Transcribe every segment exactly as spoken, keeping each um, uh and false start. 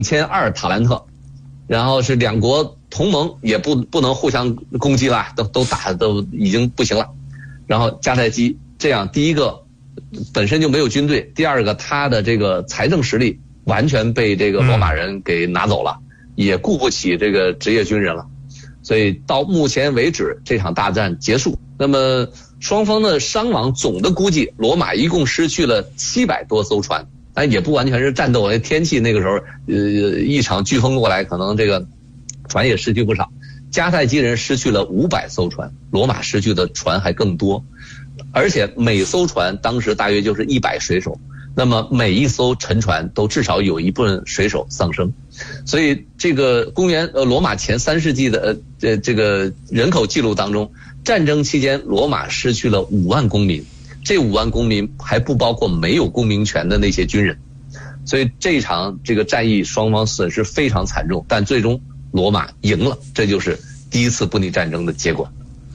千二塔兰特，然后是两国同盟也不不能互相攻击了，都都打都已经不行了。然后迦太基这样，第一个本身就没有军队，第二个他的这个财政实力完全被这个罗马人给拿走了，也雇不起这个职业军人了。所以到目前为止，这场大战结束。那么双方的伤亡总的估计，罗马一共失去了七百多艘船，但也不完全是战斗，天气那个时候，呃，一场飓风过来，可能这个船也失去不少。迦太基人失去了五百艘船，罗马失去的船还更多，而且每艘船当时大约就是一百水手。那么每一艘沉船都至少有一部分水手丧生，所以这个公元呃罗马前三世纪的呃这个人口记录当中，战争期间罗马失去了五万公民，这五万公民还不包括没有公民权的那些军人，所以这场这个战役双方损失非常惨重，但最终罗马赢了，这就是第一次布匿战争的结果。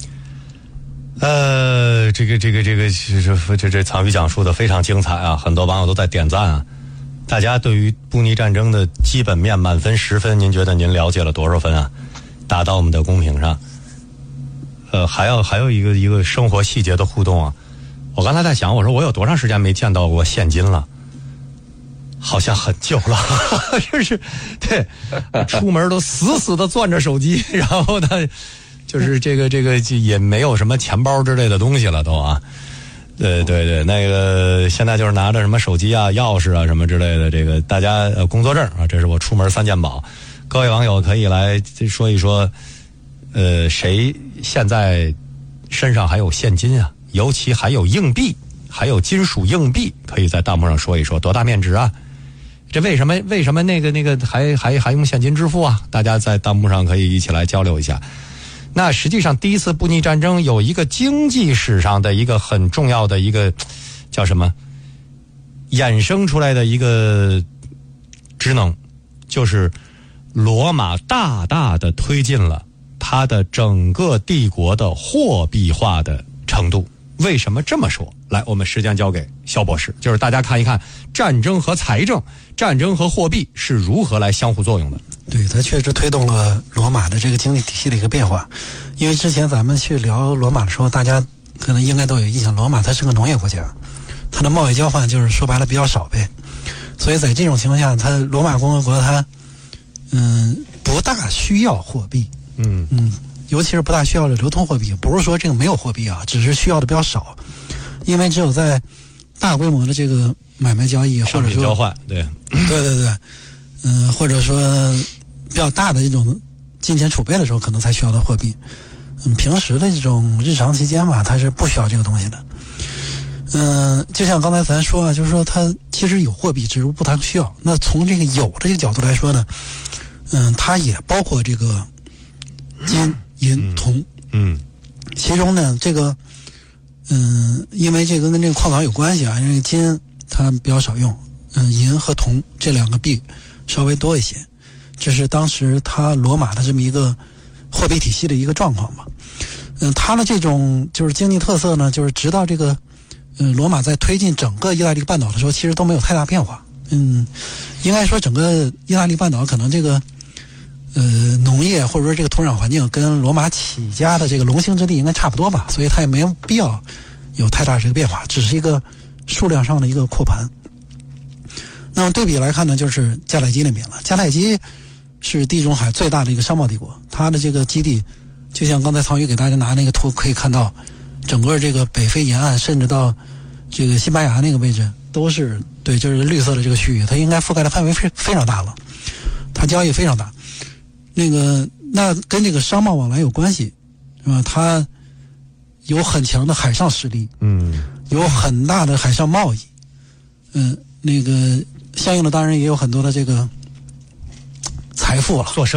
呃，这个这个这个这这这藏宇讲述的非常精彩啊，很多网友都在点赞啊。大家对于布匿战争的基本面满分十分，您觉得您了解了多少分啊？打到我们的公屏上。呃，还有还有一个一个生活细节的互动啊。我刚才在想，我说我有多长时间没见到过现金了？好像很久了，就是对，出门都死死的攥着手机，然后呢。就是这个这个也没有什么钱包之类的东西了都啊，对对对，那个现在就是拿着什么手机啊、钥匙啊什么之类的，这个大家呃工作证啊，这是我出门三件宝。各位网友可以来说一说，呃，谁现在身上还有现金啊？尤其还有硬币，还有金属硬币，可以在弹幕上说一说多大面值啊？这为什么为什么那个那个还还还用现金支付啊？大家在弹幕上可以一起来交流一下。那实际上第一次布匿战争有一个经济史上的一个很重要的一个叫什么衍生出来的一个职能，就是罗马大大的推进了它的整个帝国的货币化的程度。为什么这么说？来，我们时间交给肖博士，就是大家看一看战争和财政、战争和货币是如何来相互作用的。 对，它确实推动了罗马的这个经济体系的一个变化。因为之前咱们去聊罗马的时候，大家可能应该都有印象，罗马它是个农业国家，它的贸易交换就是说白了比较少呗。所以在这种情况下，它罗马共和国它嗯不大需要货币， 嗯嗯，尤其是不大需要的流通货币。不是说这个没有货币啊，只是需要的比较少，因为只有在大规模的这个买卖交易或者说交换，对对对对，嗯、呃，或者说比较大的这种金钱储备的时候，可能才需要的货币。嗯，平时的这种日常期间吧，它是不需要这个东西的。嗯、呃，就像刚才咱说啊，就是说它其实有货币，只是不太需要。那从这个有的这个角度来说呢，嗯、呃，它也包括这个金银铜， 嗯， 其中呢这个嗯、呃，因为这个跟这个矿藏有关系啊，因为金它比较少用，嗯，银和铜这两个币稍微多一些，这是当时它罗马的这么一个货币体系的一个状况吧。嗯，它的这种就是经济特色呢，就是直到这个嗯罗马在推进整个意大利半岛的时候，其实都没有太大变化。嗯，应该说整个意大利半岛可能这个呃农业或者说这个土壤环境跟罗马起家的这个龙兴之地应该差不多吧，所以它也没有必要有太大这个变化，只是一个数量上的一个扩盘。那么对比来看呢，就是迦太基那边了。迦太基是地中海最大的一个商贸帝国，它的这个基地就像刚才曹宇给大家拿那个图可以看到，整个这个北非沿岸甚至到这个西班牙那个位置都是对，就是绿色的这个区域，它应该覆盖的范围非非常大了，它交易非常大。那个那跟这个商贸往来有关系，是吧？它有很强的海上实力， 嗯， 有很大的海上贸易，嗯，那个相应的当然也有很多的这个财富了。 做生